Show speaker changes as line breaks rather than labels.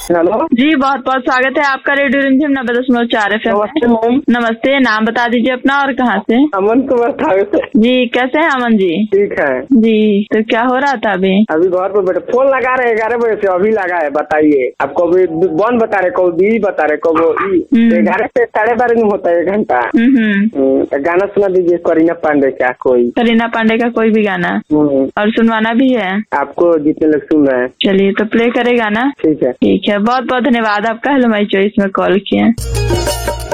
Hello
जी, बहुत बहुत स्वागत है आपका रेडियो रिमझिम 90.4 FM।
नमस्ते मैम।
नमस्ते, नाम बता दीजिए अपना और कहाँ से?
अमन कुमार ठाकुर से।
जी, कैसे हैं अमन जी?
ठीक है
जी, तो क्या हो रहा था अभी?
अभी घर पे बैठे फोन लगा रहे 11 बजे से, अभी लगा है। बताइए, आपको अभी वन बता रहे, कब बी बता रहे, कब 11 से 12:30 में होता है 1 घंटा। तो गाना सुना दीजिए करीना पांडे का कोई।
करीना पांडे का कोई भी गाना और सुनवाना भी है
आपको जितने लोग सुन रहे हैं।
चलिए तो प्ले करे गाना।
ठीक है।
ठीक है, बहुत बहुत धन्यवाद आपका। हेलो माई चॉइस में कॉल किया।